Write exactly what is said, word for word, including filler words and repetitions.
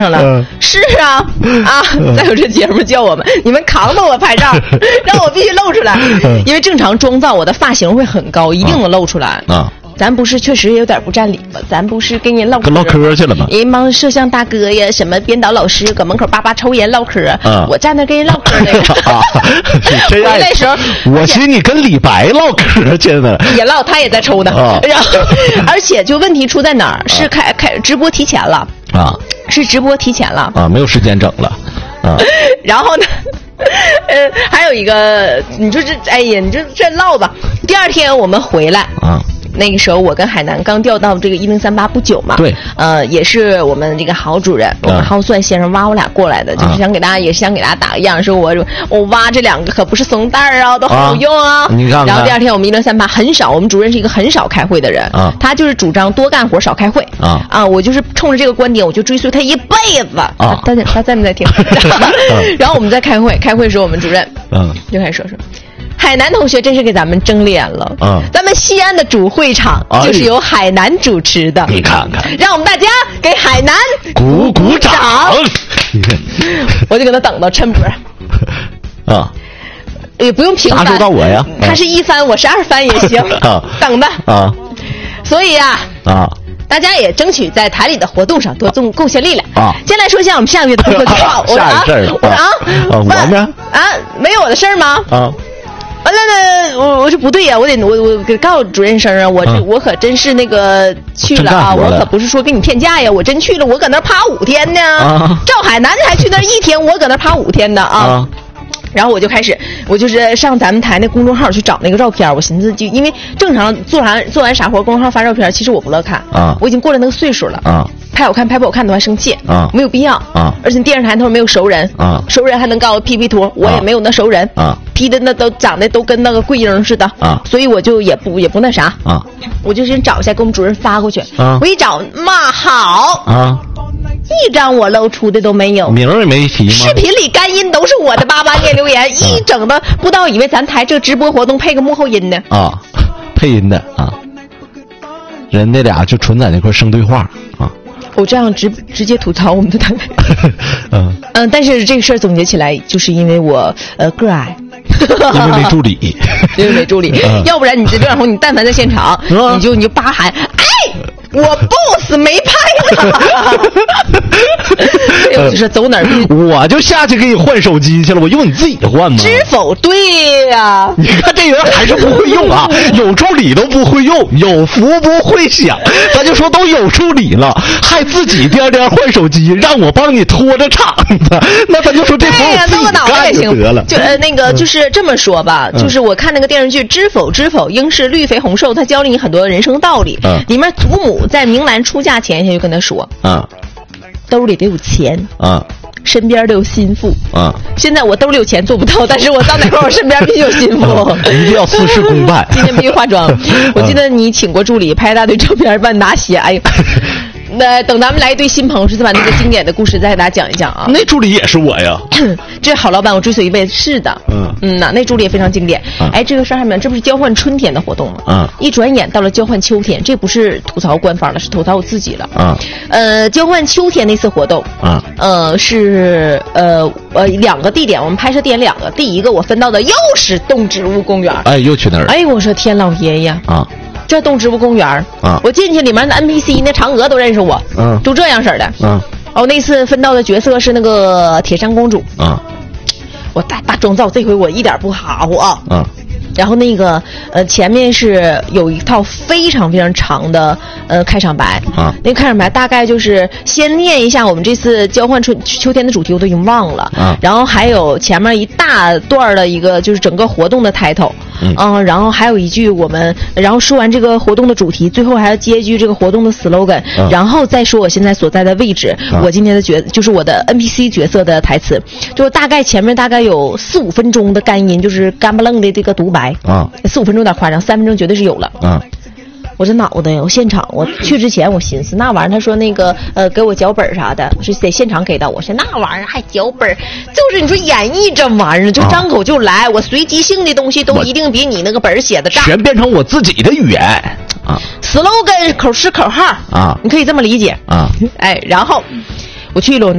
了、嗯、是啊啊！再有这节目叫我们，你们扛着我拍照，让我必须露出来，因为正常妆造我的发型会很高，一定能露出来啊。咱不是确实有点不占理吗？咱不是跟人唠跟唠嗑去了吗？ 人帮摄像大哥呀，什么编导老师搁门口叭叭抽烟唠嗑，啊、我站那跟人唠嗑那个。啊， 这样那时候我寻思你跟李白唠嗑去呢， 也唠，他也在抽呢。啊、然后，而且就问题出在哪儿？是开开直播提前了啊，是直播提前了啊，没有时间整了啊。 然后呢？呃，还有一个，你说这，哎呀，你就这唠吧。第二天我们回来啊。那个时候我跟海南刚调到这个一零三八不久嘛， 对， 呃，也是我们这个郝主任，我们郝算先生挖我俩过来的，啊、就是想给大家，也是想给大家打个样，说我我挖这两个可不是怂蛋儿啊，都很有用啊。 啊你看看。 然后第二天我们一零三八很少，我们主任是一个很少开会的人啊，他就是主张多干活少开会啊啊，我就是冲着这个观点，我就追随他一辈子啊。他他他在没在听？然后我们在开会，开会的时候我们主任嗯就开始说说。海南同学真是给咱们争脸了啊！咱们西安的主会场就是由海南主持的， 你看看， 让我们大家给海南鼓鼓掌。 我就搁那等到抻脖啊，也不用平翻， 啥时候到我呀？ 他是一翻，我是二翻也行，等的啊。所以呀啊。大家也争取在台里的活动上多贡贡献力量啊！先来说一下我们下个月的工作计划。 下个事儿啊啊！ 我们啊，没有我的事儿吗？啊！完了呢，我我说不对呀、啊，我得我我给告诉主任声啊，我这、嗯、我可真是那个去了啊，我可不是说给你骗假呀，我真去了，我搁那趴五天呢。啊、赵海南还去那一天，我搁那趴五天呢啊。啊然后我就开始，我就是上咱们台那公众号去找那个照片，我寻思就因为正常做完做完啥活，公众号发照片，其实我不乐看啊，我已经过了那个岁数了啊，拍好看拍不好看都还生气啊，没有必要啊，而且电视台头没有熟人啊，熟人还能告诉 P P 图，我也没有那熟人啊 ，P 的那都长得都跟那个桂英似的啊，所以我就也不也不那啥啊，我就先找一下给我们主任发过去啊，我一找妈好啊。一张我露出的都没有， 名儿也没提吗？ 视频里干音都是我的八八念留言，一整的不知道以为咱台这直播活动配个幕后音呢啊，配音的啊，人家俩就纯在那块生对话啊。 我这样直直接吐槽我们的单位，嗯嗯，但是这个事儿总结起来，就是因为我呃个矮， 因为没助理， 因为没助理，嗯、要不然你这刘小红，你但凡在现场，嗯、你就你就叭喊，哎。我 boss 没拍呢，我就说走哪儿， 我就下去给你换手机去了，我用你自己换吗？ 知否？对呀、啊， 你看这人还是不会用啊，有助理都不会用，有福不会享，咱就说都有助理了，还自己颠颠换手机，让我帮你拖着场子，那咱就说这活我自己干就得了。 就呃那个就是这么说吧，嗯、就是我看那个电视剧《知否知否应是绿肥红瘦》，他教了你很多人生道理，嗯、里面祖母。在明兰出嫁前先就跟他说啊，兜里得有钱啊，身边得有心腹啊。现在我兜里有钱做不到，但是我到哪块我身边必须有心腹， 啊、一定要私事公办。 今天必须化妆。我记得你请过助理拍一大堆照片，帮你拿鞋。哎呦，那等咱们来一堆新朋友，是把那个经典的故事再给大家讲一讲啊。 那助理也是我呀。 这好老板，我追随一辈子。是的，嗯嗯呐，那助理也非常经典。嗯、哎，这个事儿还没有，这不是交换春天的活动吗？嗯，一转眼到了交换秋天，这不是吐槽官方了，是吐槽我自己了。嗯，呃，交换秋天那次活动，啊、嗯，呃，是呃呃两个地点，我们拍摄地点两个，第一个我分到的又是动植物公园。 哎，又去那儿？ 哎，我说天老爷呀！啊。这动植物公园啊，我进去里面的 N P C 那嫦娥都认识我，嗯，就这样式的，嗯，哦，那次分到的角色是那个铁扇公主，啊，我大大妆造，这回我一点不哈乎啊，嗯，然后那个呃前面是有一套非常非常长的呃开场白啊，那个开场白大概就是先念一下我们这次交换春秋天的主题，我都已经忘了啊，然后还有前面一大段的一个就是整个活动的 title。嗯, 嗯，然后还有一句我们，然后说完这个活动的主题，最后还要接一句这个活动的 slogan，、嗯、然后再说我现在所在的位置，嗯、我今天的角就是我的 N P C 角色的台词，就大概前面大概有四五分钟的干音，就是干巴愣的这个独白啊，四五分钟有点夸张，三分钟绝对是有了啊。我这脑袋，我现场我去之前我寻思那玩意儿，他说那个呃给我脚本啥的，是得现场给到我，说那玩意儿还脚本，就是你说演绎这玩意儿就张口就来，啊、我随机性的东西都一定比你那个本写的大， 全变成我自己的语言啊 ，slogan 口是口号啊，你可以这么理解啊，哎，然后我去了。